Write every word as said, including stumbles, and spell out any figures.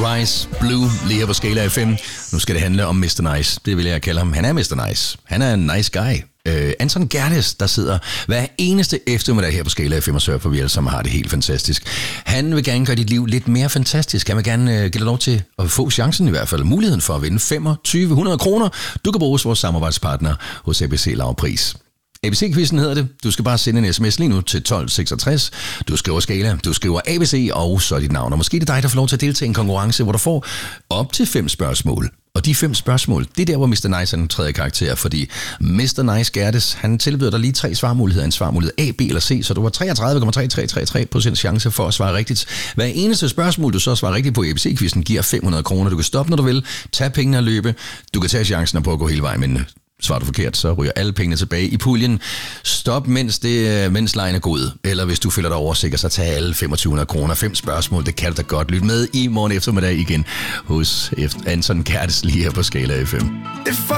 Rise Blue lige her på Skala F M. Nu skal det handle om mister Nice. Det vil jeg kalde ham. Han er mister Nice. Han er en nice guy. Uh, Anton Gerdes, der sidder hver eneste eftermiddag her på Skala F M og sørger for, at vi alle sammen har det helt fantastisk. Han vil gerne gøre dit liv lidt mere fantastisk. Han vil gerne uh, give dig lov til at få chancen i hvert fald, muligheden for at vinde femogtyve hundrede kroner. Du kan bruge hos vores samarbejdspartner hos A B C Lavpris. A B C-quizzen hedder det. Du skal bare sende en sms lige nu til tolv seksogtres. Du skriver Skala, du skriver A B C og så dit navn. Og måske det er dig, der får lov til at deltage i en konkurrence, hvor du får op til fem spørgsmål. Og de fem spørgsmål, det er der, hvor mister Nice er en tredje karakter, fordi mister Nice Gerdes, han tilbyder dig lige tre svarmuligheder. En svarmulighed A, B eller C, så du har treogtredive komma tre tre tre tre procent chance for at svare rigtigt. Hver eneste spørgsmål, du så svarer rigtigt på A B C-quizzen, giver fem hundrede kroner. Du kan stoppe, når du vil, tage pengene og løbe. Du kan tage chancen på at gå hele vejen, men svarer du forkert, så ryger alle pengene tilbage i puljen. Stop, mens, det, mens lejen er god. Eller hvis du føler dig oversikker, så tag alle femogtyve hundrede kroner. Fem spørgsmål, det kan du da godt. Lyt med i morgen eftermiddag igen hos Anton Gerdes lige her på Skala F M.